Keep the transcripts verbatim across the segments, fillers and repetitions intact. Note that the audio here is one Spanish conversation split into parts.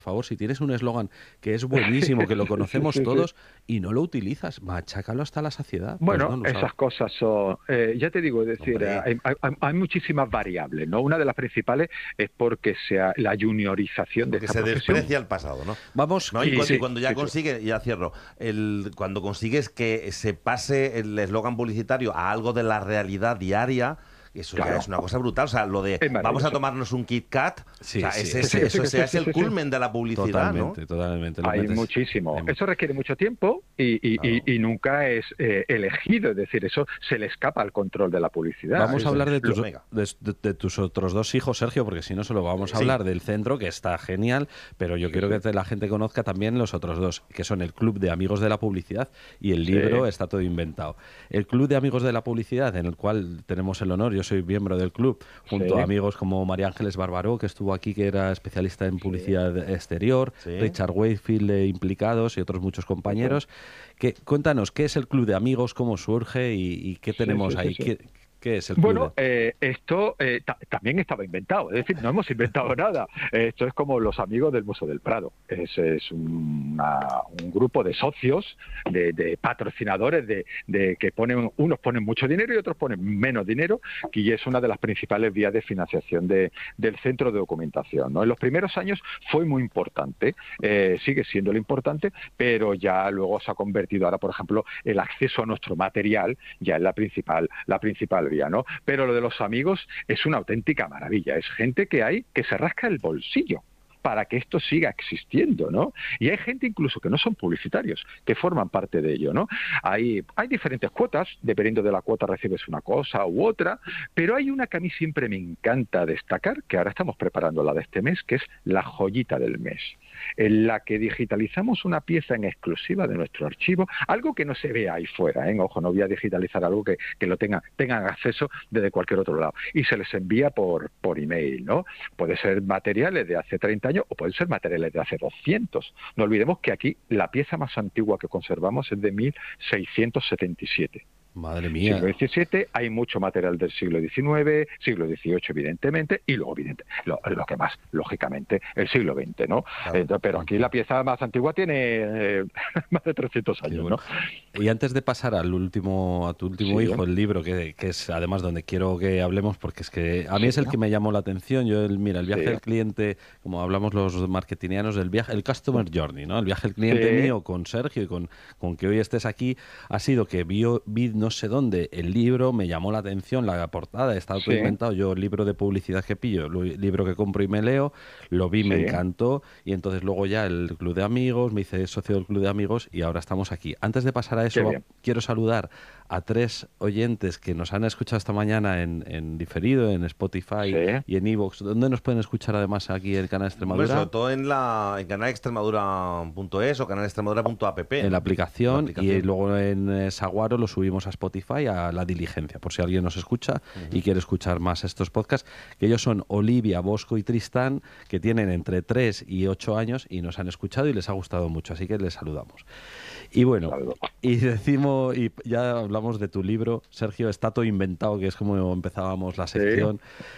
Por favor, si tienes un eslogan que es buenísimo, que lo conocemos Sí, sí. todos y no lo utilizas, machácalo hasta la saciedad. Pues no Bueno, lo esas sabes. cosas son, eh, ya te digo, es decir, Hombre, hay, hay- hay muchísimas variables, ¿no? Una de las principales es porque sea la juniorización de porque esta se profesión. desprecia el pasado, ¿no? Vamos, No, y, Y cu- y sí, cuando ya sí, sí. consigue, ya cierro, el, cuando consigues que se pase el eslogan publicitario a algo de la realidad diaria, eso ya Claro, es una cosa brutal. O sea, lo de es vamos a maravilloso. tomarnos un Kit Kat, o sí, sea, sí, es Sí, sí, ese- eso sí, ese sí, es sí, el sí, sí. culmen de la publicidad, ¿no? totalmente, totalmente. Lo Hay metes muchísimo. en- Eso requiere mucho tiempo y, y- Claro. y- y nunca es eh, elegido. Es decir, eso se le escapa al control de la publicidad. Vamos a Es- hablar de tus, Lo- venga. de, de- de tus otros dos hijos, Sergio, porque si no solo vamos a Sí. hablar del centro, que está genial, pero yo Sí, quiero sí. que te- la gente conozca también los otros dos, que son el Club de Amigos de la Publicidad y el Sí. libro Está todo inventado. El Club de Amigos de la Publicidad, en el cual tenemos el honor, yo soy miembro del club, junto Sí. a amigos como María Ángeles Barbaró, que estuvo aquí, que era especialista en publicidad exterior, Sí. Richard Wakefield de Implicados y otros muchos compañeros. Que, cuéntanos, ¿qué es el Club de Amigos? ¿Cómo surge? ¿Y, y qué Sí, tenemos sí, sí, ahí? sí. ¿Qué, qué es el Club Bueno, de... eh, esto eh, ta- también estaba inventado, es decir, no hemos inventado nada. Esto es como los amigos del Museo del Prado. Es, es una- un grupo de socios, de, de patrocinadores, de, de que ponen, unos ponen mucho dinero y otros ponen menos dinero, y es una de las principales vías de financiación de- del centro de documentación, ¿no? En los primeros años fue muy importante, eh, sigue siendo lo importante, pero ya luego se ha convertido ahora, por ejemplo, el acceso a nuestro material ya es la principal, la principal vía, ¿no? Pero lo de los amigos es una auténtica maravilla, es gente que hay que se rasca el bolsillo para que esto siga existiendo, ¿no? Y hay gente incluso que no son publicitarios, que forman parte de ello, ¿no? Hay, hay diferentes cuotas, dependiendo de la cuota recibes una cosa u otra, pero hay una que a mí siempre me encanta destacar, que ahora estamos preparando la de este mes, que es la joyita del mes, en la que digitalizamos una pieza en exclusiva de nuestro archivo, algo que no se ve ahí fuera, ¿eh? Ojo, no voy a digitalizar algo que, que lo tenga, tengan acceso desde cualquier otro lado, y se les envía por, por email, ¿no? Puede ser materiales de hace treinta años o pueden ser materiales de hace doscientos. No olvidemos que aquí la pieza más antigua que conservamos es de mil seiscientos setenta y siete. Madre mía. Siglo diecisiete, hay mucho material del siglo diecinueve, siglo dieciocho evidentemente, y luego evidente, lo, lo que más, lógicamente, el siglo veinte, ¿no? Claro. Entonces, pero aquí la pieza más antigua tiene eh, más de trescientos años, Qué bueno. ¿no? Y antes de pasar al último, a tu último Sí. hijo, el libro, que, que es además donde quiero que hablemos, porque es que a mí Sí. es el que me llamó la atención. Yo, el, mira, el viaje Sí. del cliente, como hablamos los marketingianos, el viaje, el customer journey, ¿no? El viaje del cliente Sí. mío con Sergio y con, con que hoy estés aquí, ha sido que vi, vi no sé dónde el libro, me llamó la atención, la portada, está todo Sí. inventado. Yo, el libro de publicidad que pillo, el libro que compro y me leo, lo vi, me Sí. encantó, y entonces luego ya el club de amigos, me hice socio del club de amigos y ahora estamos aquí. Antes de pasar a Qué eso, bien. quiero saludar a tres oyentes que nos han escuchado esta mañana en, en diferido, en Spotify Sí. y en iVoox. ¿Dónde nos pueden escuchar además aquí en el canal Bueno, Extremadura? sobre todo en la en canal extremadura punto es o canal extremadura punto app. En la aplicación, En la aplicación. y luego en eh, Saguaro lo subimos a Spotify, a La Diligencia, por si alguien nos escucha y quiere escuchar más estos podcasts, que ellos son Olivia, Bosco y Tristán, que tienen entre tres y ocho años y nos han escuchado y les ha gustado mucho, así que les saludamos. Y bueno, Saludos. y decimos, y ya hablamos de tu libro, Sergio, Está todo inventado, que es como empezábamos la sección,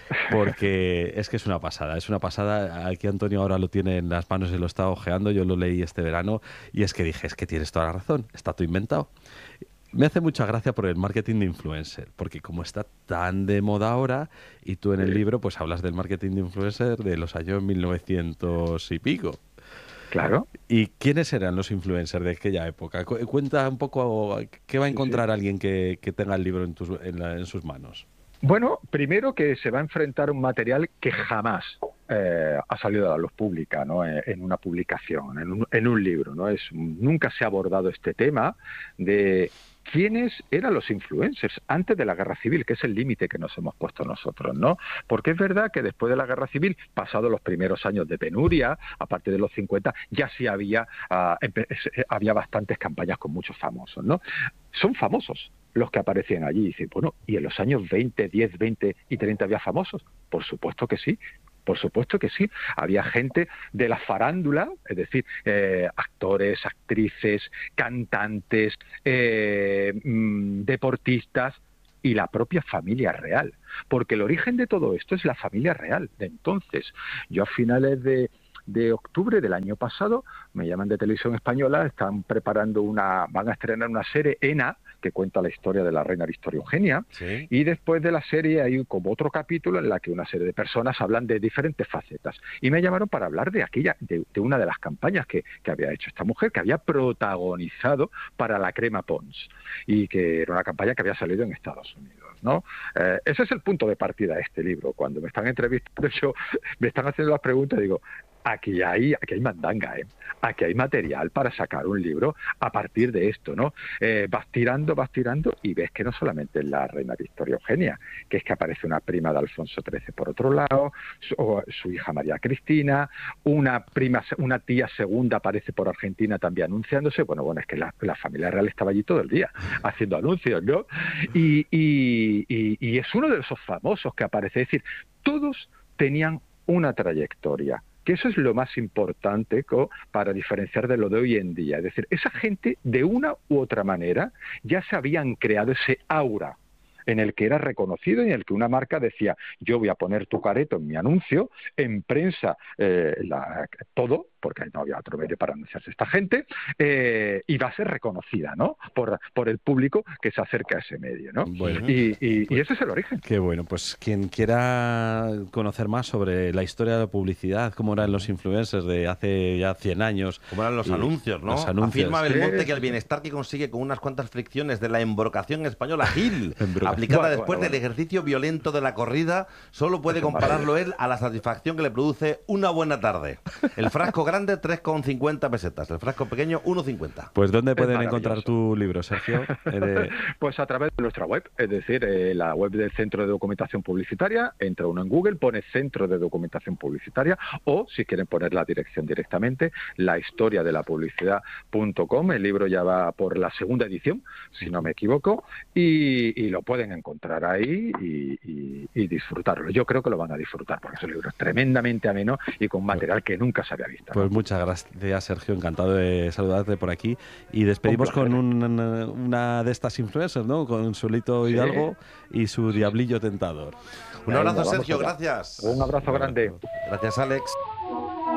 porque es que es una pasada, es una pasada. Aquí Antonio ahora lo tiene en las manos y lo está ojeando, yo lo leí este verano y es que dije, es que tienes toda la razón, está todo inventado. Me hace mucha gracia por el marketing de influencer, porque como está tan de moda ahora, y tú en el Sí. libro pues hablas del marketing de influencer de los años mil novecientos y pico. Claro. ¿Y quiénes eran los influencers de aquella época? Cu- Cuenta un poco qué va a Sí, encontrar alguien que, que tenga el libro en, tus- en, la- en sus manos. Bueno, primero que se va a enfrentar a un material que jamás eh, ha salido a la luz pública, ¿no? En, en una publicación, en un, en un libro, ¿no? Es, nunca se ha abordado este tema de quiénes eran los influencers antes de la Guerra Civil, que es el límite que nos hemos puesto nosotros, ¿no? Porque es verdad que después de la Guerra Civil, pasados los primeros años de penuria, a partir de los cincuenta, ya sí había, uh, empe- había bastantes campañas con muchos famosos, ¿no? Son famosos los que aparecían allí. Y dicen, bueno, ¿y en los años veinte, diez, veinte y treinta había famosos? Por supuesto que sí. Por supuesto que sí. Había gente de la farándula, es decir, eh, actores, actrices, cantantes, eh, mmm, deportistas y la propia familia real. Porque el origen de todo esto es la familia real de entonces. Yo a finales de de octubre del año pasado, me llaman de Televisión Española, están preparando una, van a estrenar una serie, ENA, que cuenta la historia de la reina Victoria Eugenia, ¿sí? Y después de la serie hay como otro capítulo en la que una serie de personas hablan de diferentes facetas. Y me llamaron para hablar de aquella, de, de una de las campañas que, que había hecho esta mujer, que había protagonizado para la crema Pons, y que era una campaña que había salido en Estados Unidos, ¿no? Eh, ese es el punto de partida de este libro. Cuando me están entrevistando, yo, me están haciendo las preguntas, digo, aquí hay, aquí hay mandanga, ¿eh? Aquí hay material para sacar un libro a partir de esto, ¿no? Eh, vas tirando, vas tirando y ves que no solamente es la reina Victoria Eugenia, que es que aparece una prima de Alfonso trece por otro lado, su, o su hija María Cristina, una prima, una tía segunda aparece por Argentina también anunciándose. Bueno, bueno, es que la, la familia real estaba allí todo el día haciendo anuncios, ¿no? Y, y, y, y es uno de esos famosos que aparece, es decir, todos tenían una trayectoria, que eso es lo más importante co, para diferenciar de lo de hoy en día. Es decir, esa gente, de una u otra manera, ya se habían creado ese aura en el que era reconocido y en el que una marca decía, yo voy a poner tu careto en mi anuncio, en prensa, eh, la, todo, porque no había otro medio para anunciarse esta gente, eh, y va a ser reconocida, ¿no? Por, por el público que se acerca a ese medio, ¿no? Bueno, y, y, pues, y ese es el origen. Qué bueno, pues quien quiera conocer más sobre la historia de la publicidad, cómo eran los influencers de hace ya cien años. Cómo eran los anuncios, ¿no? Los anuncios. Afirma Belmonte sí. que el bienestar que consigue con unas cuantas fricciones de la embrocación española Gil, aplicada bueno, después bueno, del bueno. ejercicio violento de la corrida, solo puede compararlo él a la satisfacción que le produce una buena tarde. El frasco grande, tres con cincuenta pesetas. El frasco pequeño, uno cincuenta. Pues ¿dónde pueden encontrar tu libro, Sergio? Eh, de... Pues a través de nuestra web, es decir, eh, la web del Centro de Documentación Publicitaria. Entra uno en Google, pone Centro de Documentación Publicitaria, o si quieren poner la dirección directamente, la historia de la publicidad punto com. El libro ya va por la segunda edición, si no me equivoco, y, y lo pueden encontrar ahí y, y, y disfrutarlo. Yo creo que lo van a disfrutar, porque es un libro tremendamente ameno y con material que nunca se había visto, ¿no? Pues muchas gracias, Sergio, encantado de saludarte por aquí, y despedimos un con un, una de estas influencers, ¿no? Con Solito Hidalgo, sí, y su Diablillo Tentador. Un abrazo, Sergio, gracias. Un abrazo grande. Gracias, Alex.